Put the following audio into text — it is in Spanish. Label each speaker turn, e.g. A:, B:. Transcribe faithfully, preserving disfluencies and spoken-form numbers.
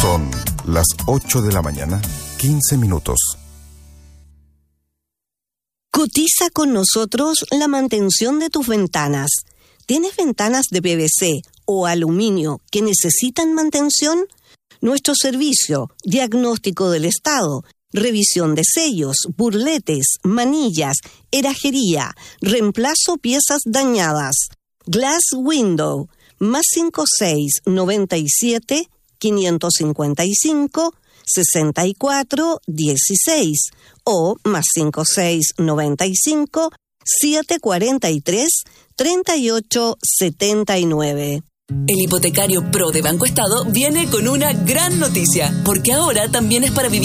A: Son las ocho de la mañana, quince minutos.
B: Cotiza con nosotros la mantención de tus ventanas. ¿Tienes ventanas de P V C o aluminio que necesitan mantención? Nuestro servicio, diagnóstico del estado, revisión de sellos, burletes, manillas, herrajería, reemplazo piezas dañadas. Glass Window, más cinco seis noventa y siete, quinientos cincuenta y cinco, sesenta y cuatro, dieciséis o más cinco seis noventa y cinco, setecientos cuarenta y tres, treinta y ocho setenta y nueve.
C: El hipotecario Pro de Banco Estado viene con una gran noticia, porque ahora también es para vivir